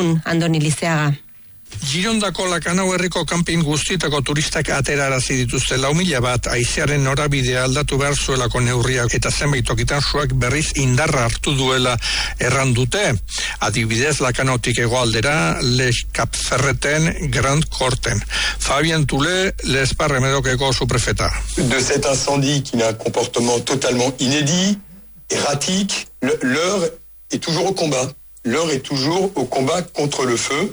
Irun, Andoni Lizeaga. Girondako Lakanau herriko kanpin guztietako turistak aterarazi dituzte 4.000 bat, haizearen norabidea aldatu behar zuelako neurriak eta zenbait tokitan suak berriz indarra hartu duela errandute. Adibidez, Lakanautik hegoaldera, Les Cap-Ferreten, Grand Corten. Fabien Toulé, Les Parremedokeko suprefeta. De cet incendie qui a un comportement totalement inédit, erratique, l'heure est toujours au combat. L'heure est toujours au combat contre le feu.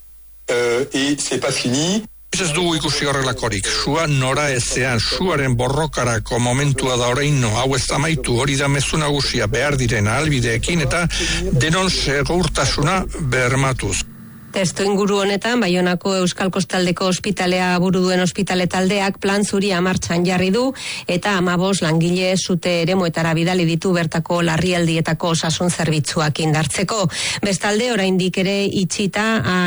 Et c'est pas fini. Ez dugu ikusi horrelakorik. Sua nora ezean, suaren borrokarako momentua da oraino, hau ez amaitu, hori da mezu nagusia behar diren ahalbideekin eta denon segurtasuna bermatuz. Testu inguru honetan, Baionako Euskal Kostaldeko ospitalea buru duen ospitale taldeak plan zuria martxan jarri du eta 15 langile sute eremuetara bidali ditu bertako larrialdietako osasun zerbitzuak indartzeko. Bestalde, oraindik ere itxita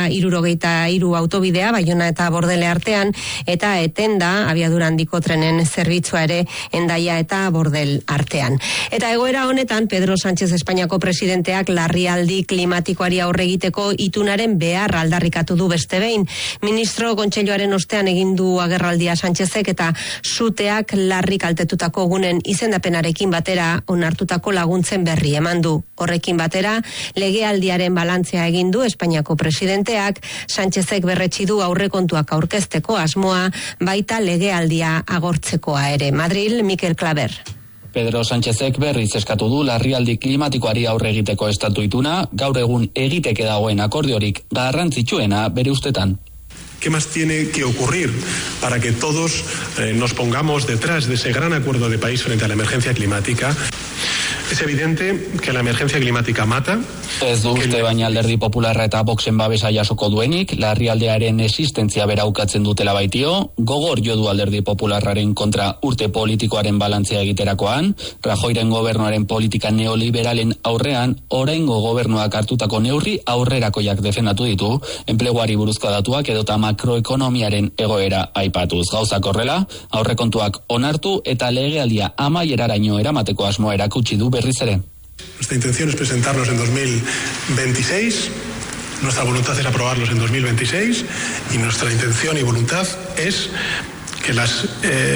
73 autobidea Baiona eta Bordele artean eta etenda abiadura handiko trenen zerbitzua ere Hendaia eta Bordel artean. Eta egoera honetan, Pedro Sánchez Espainiako presidenteak larrialdi klimatikoari aurre egiteko itunaren aldarrikatu du beste behin. Ministro Kontseiluaren ostean egin du agerraldia Sánchezek eta suteak larri kaltetutako gunen izendapenarekin batera onartutako laguntzen berri eman du. Horrekin batera, legealdiaren balantzea egin du Espainiako presidenteak, Sánchezek berretsi du aurrekontuak aurkezteko asmoa, baita legealdia agortzekoa ere. Madril, Mikel Klaber. Pedro Sánchezek berriz eskatu du larrialdi klimatikoari aurre egiteko estatu ituna, gaur egun egiteke dagoen akordiorik garrantzitsuena bere ustetan. ¿Qué más tiene que ocurrir para que todos nos pongamos detrás de ese gran acuerdo de país frente a la emergencia climática? Es evidente que la emergencia climática mata. Ez du uste baina Alderdi Popularra eta Voxen babesa jasoko duenik, larrialdearen existentzia beraukatzen dutela baitio, gogor jo du Alderdi Popularraren kontra urte politikoaren balantzea egiterakoan, Rajoyren gobernuaren politika neoliberalen aurrean, oraingo gobernuak hartutako neurri aurrerakoiak defendatu ditu, enpleguari buruzko datuak edota makroekonomiaren egoera aipatuz. Gauzak horrela, aurrekontuak onartu eta legealdia amaieraraino eramateko asmoa erakutsi du berriz ere. Nuestra intención es presentarlos en 2026, nuestra voluntad es aprobarlos en 2026 y nuestra intención y voluntad es que las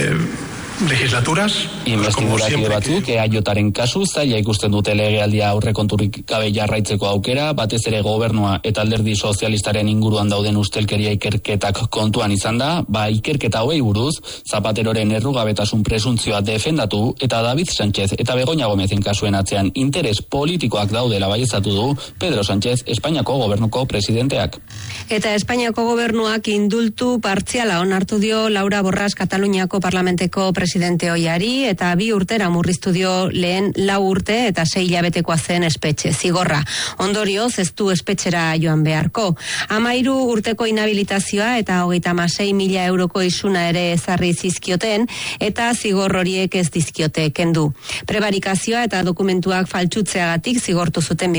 legislaturas, investigurakide batzuk EAJaren kasu zaila ikusten dute legealdia aurrekonturik gabe jarraitzeko aukera, batez ere gobernua eta Alderdi Sozialistaren inguruan dauden ustelkeria ikerketak kontuan izan da, ikerketa hauei buruz, Zapateroren errugabetasun presuntzioa defendatu eta David Sánchez eta Begoña Gómezen kasuen atzean interes politikoak daudela baieztatu du Pedro Sánchez Espainiako gobernuko presidenteak. Eta Espainiako gobernuak indultu partziala onartu dio Laura Borras Kataluniako parlamenteko presidente oiari eta 2 urtera murriztu dio lehen 4 urte eta 6 hilabetekoa zen espetxe zigorra. Ondorioz ez du espetxera joan beharko. 13 urteko inhabilitazioa eta 36.000 euroko isuna ere ezarri zizkioten eta zigor horiek ez dizkiote kendu. Prebarikazioa eta dokumentuak faltsutzeagatik zigortu zuten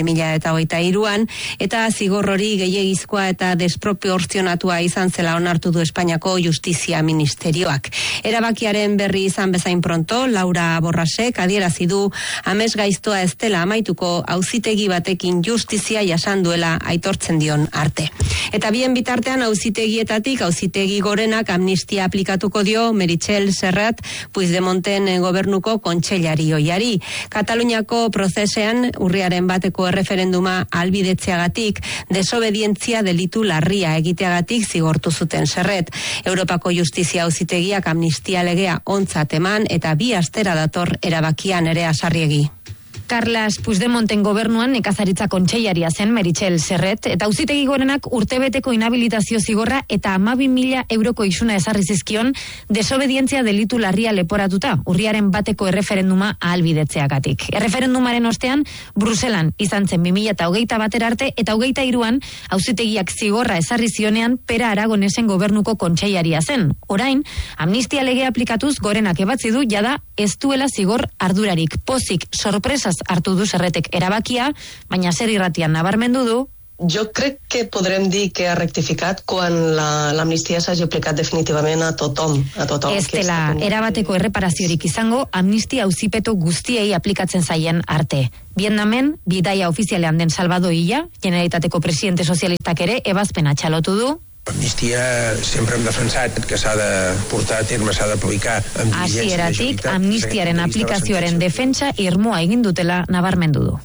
2023an eta zigor hori gehiegizkoa eta desproportzionatua izan zela onartu du Espainiako Justizia Ministerioak. Erabakiaren berri izan bezain pronto, Laura Borrasek adierazi du amesgaiztoa ez dela amaituko auzitegi batekin justizia jasan duela aitortzen dion arte. Eta bien bitartean auzitegietatik auzitegi gorenak amnistia aplikatuko dio Meritxell Serrat Puigdemonten gobernuko kontseilari oiari. Kataluniako prozesean urriaren bateko erreferenduma ahalbidetzeagatik desobedientzia delitu larria egiteagatik zigortu zuten Serret. Europako Justizia Auzitegiak amnistia legea ontzat eman eta 2 astera dator erabakian ere Asarriegi. Carles Puigdemonten gobernuan nekazaritza kontseilaria zen Meritxell Serret eta auzitegi gorenak urtebeteko inhabilitazio zigorra eta 12.000 euroko isuna ezarri zizkion desobedientzia delitu larria leporatuta urriaren bateko erreferenduma ahalbidetzeagatik. Erreferendumaren ostean Bruselan izan zen 2021 arte eta 2023an auzitegiak zigorra ezarri zionean Pera Aragonesen gobernuko kontseilaria zen. Orain, amnistia legea aplikatuz gorenak ebatzi du jada ez duela zigor ardurarik. Pozik sorpresaz hartu du Serretek erabakia, baina zer irratian nabarmendu du Jo crec que podrem dir que ha rectificat quan l'amnistia s'hagi aplicat definitivament a tothom. Ez dela erabateko erreparaziorik izango amnistia auzipetu guztiei aplikatzen zaien arte. Vietnamen, bidaia ofizialean den Salvador Illa, Generalitateko presidente sozialistak ere ebazpena txalotu du. Amnistia sempre hem defensat que s'ha de portar a terme, s'ha d'aplicar amb diligència. Hasieratik amnistiaren aplikazioaren defentsa irmoa egin dutela nabarmendu du.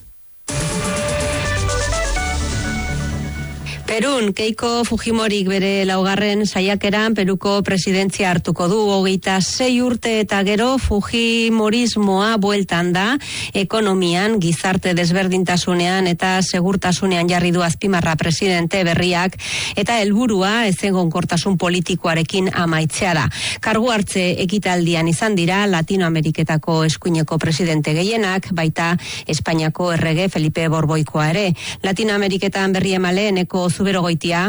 Perun, Keiko Fujimorik bere laugarren saiakeran Peruko presidentzia hartuko du. 26 urte eta gero Fujimorismoa bueltan da, ekonomian, gizarte desberdintasunean eta segurtasunean jarri du azpimarra presidente berriak, eta helburua ezegonkortasun politikoarekin amaitzea da. Kargu hartze ekitaldian izan dira Latinoameriketako eskuineko presidente gehienak, baita Espainiako errege Felipe Borboikoa ere. Latinoameriketan berri emaleeneko Zuberogoitia.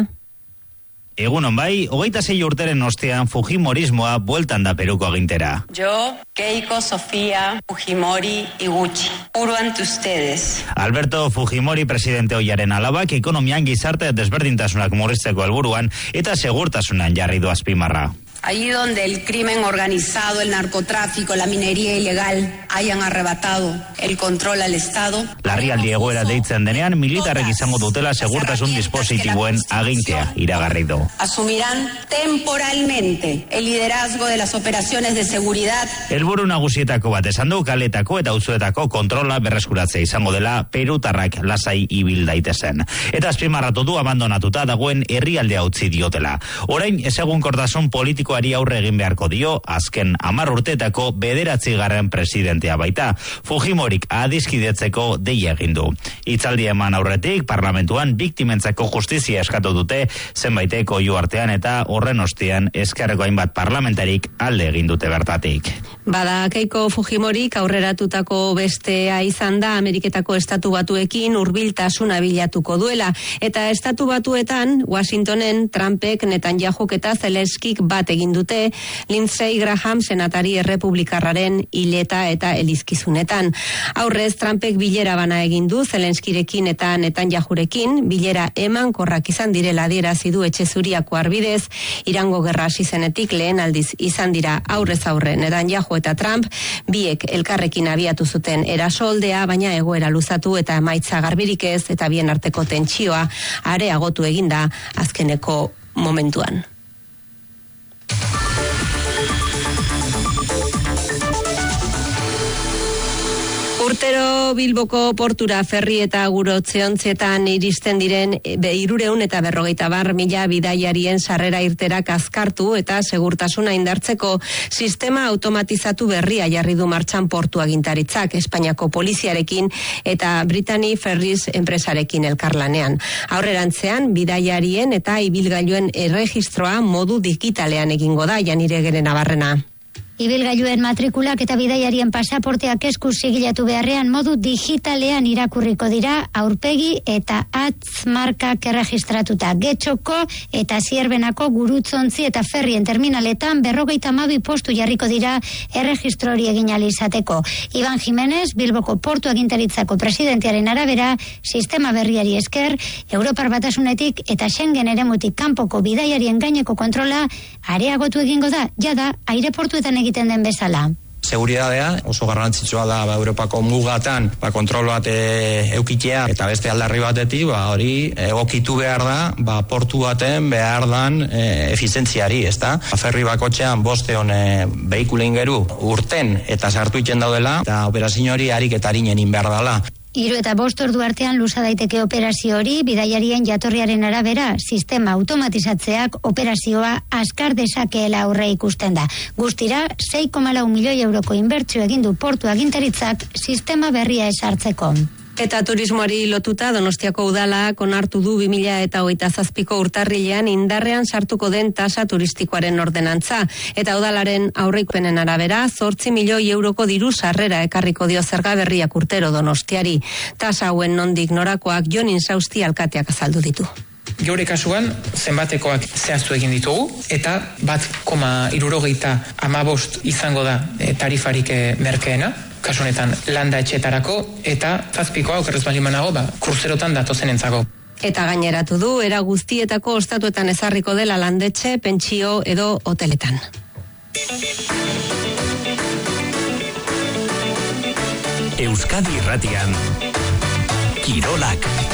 Egunon bai, 26 urteren ostean Fujimorismoa bueltan da Peruko agintera. Yo, Keiko Sofía Fujimori Iguchi, juro ante ustedes. Alberto Fujimori presidente ohiaren alabak ekonomian gizarte desberdintasunak murrizteko helburuan eta segurtasunan jarri du azpimarra. Allí donde el crimen organizado, el narcotráfico, la minería ilegal hayan arrebatado el control al Estado. Larrialdi egoera deitzen denean militarrek izango dutela segurtasun dispositiboen agintea iragarri du. Asumirán temporalmente el liderazgo de las operaciones de seguridad. Helburu nagusietako bat esan du kaletako eta auzoetako kontrola berreskuratzea izango dela perutarrak lasai ibil daitezen. Eta azpimarratu du abandonatuta dagoen herrialdea utzi diotela. Orain ezegonkortasun politikoari aurre egin beharko dio azken 10 urteetako 9. presidentea baita. Fujimorik adiskidetzeko deia egin du. Hitzaldia eman aurretik parlamentuan biktimentzako justizia eskatu dute zenbaitek oihu artean eta horren ostean ezkerreko hainbat parlamentarik alde egin dute bertatik. Bada, Keiko Fujimorik aurreratutako bestea izan da Ameriketako Estatu Batuekin hurbiltasuna bilatuko duela, eta Estatu Batuetan Washingtonen Trumpek, Netanyahuk eta Zelenskik bat egin dute Lindsey Graham senatari errepublikarraren hileta eta elizkizunetan. Aurrez, Trumpek bilera bana egin du Zelenskirekin eta Netanyahurekin, bilera emankorrak izan direla adierazi du Etxe Zuriako arbidez. Irango gerra hasi zenetik lehen aldiz izan dira aurrez aurre Netanyahu eta Trump, biek elkarrekin abiatu zuten erasoldea, baina egoera luzatu eta emaitza garbirik ez, eta bien arteko tentsioa areagotu eginda azkeneko momentuan. Urtero Bilboko portura ferri eta gurotzeontzietan iristen diren 350.000 bidaiarien sarrera irterak azkartu eta segurtasuna indartzeko sistema automatizatu berria jarri du martxan portu agintaritzak Espainiako poliziarekin eta Brittany Ferries enpresarekin elkarlanean. Aurrerantzean bidaiarien eta ibilgailuen erregistroa modu digitalean egingo da, Janire Gerenabarrena. Ibilgailuen matrikulak eta bidaiarien pasaporteak eskuz sigilatu beharrean modu digitalean irakurriko dira aurpegi eta atz markak erregistratuta. Getxoko eta Zierbenako gurutzontzi eta ferrien terminaletan 52 postu jarriko dira erregistro hori egin ahal izateko. Iban Jimenez, Bilboko portu agintaritzako presidentearen arabera, sistema berriari esker, Europar Batasunetik eta Schengen eremutik kanpoko bidaiarien gaineko kontrola areagotu egingo da, jada aireportuetan egiten den bezala. Seguridadea oso garrantzitsua da Europako mugatan kontrol bat eukitea eta beste aldarri batetik hori egokitu behar da portu baten behar dan efizientziari, ezta? Ferri bakotxean 500 behikulen geru urten eta sartu iten daudela eta operazio hori harik eta harinen behar dela. 3 eta 5 ordu artean luza daiteke operazio hori, bidaiarien jatorriaren arabera, sistema automatizatzeak operazioa askar dezakeela aurre ikusten da. Guztira, 6,4 milioi euroko inbertsio egin du portu agintaritzak sistema berria esartzeko. Eta turismoari lotuta Donostiako udalak onartu du 2027ko urtarrilean indarrean sartuko den tasa turistikoaren ordenantza. Eta udalaren aurreikupenen arabera 8 milioi euroko diru sarrera ekarriko dio zerga berriak urtero Donostiari. Tasa hauen nondik norakoak Jon Insausti alkateak azaldu ditu. Geure kasuan zenbatekoak zehaztu egin ditugu eta 1,75 izango da tarifarik merkeena. Kasunetan landa etxetarako eta 7 okerrez balimanago kruzerotan datozenentzako. Eta gaineratu du, era guztietako ostatuetan ezarriko dela landetxe, pentsio edo hoteletan. Euskadi Irratian, Kirolak.